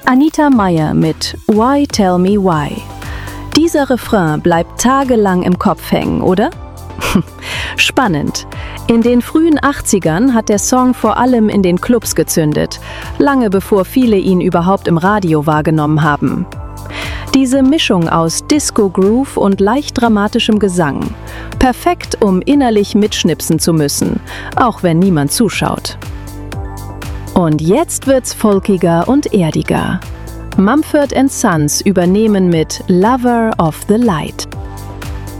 Anita Meier mit Why Tell Me Why. Dieser Refrain bleibt tagelang im Kopf hängen, oder? Spannend. In den frühen 80ern hat der Song vor allem in den Clubs gezündet, lange bevor viele ihn überhaupt im Radio wahrgenommen haben. Diese Mischung aus Disco-Groove und leicht dramatischem Gesang. Perfekt, um innerlich mitschnipsen zu müssen, auch wenn niemand zuschaut. Und jetzt wird's folkiger und erdiger. Mumford & Sons übernehmen mit Lover of the Light.